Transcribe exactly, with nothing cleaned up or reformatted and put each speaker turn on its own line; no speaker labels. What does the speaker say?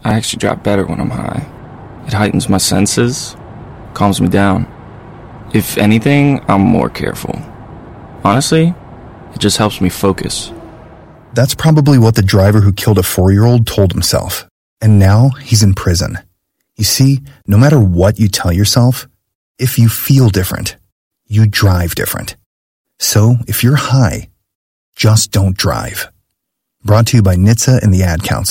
I actually drive better when I'm high. It heightens my senses, calms me down. If anything, I'm more careful. Honestly, it just helps me focus.
That's probably what the driver who killed a four-year-old told himself. And now he's in prison. You see, no matter what you tell yourself, if you feel different, you drive different. So if you're high, just don't drive. Brought to you by N H T S A and the Ad Council.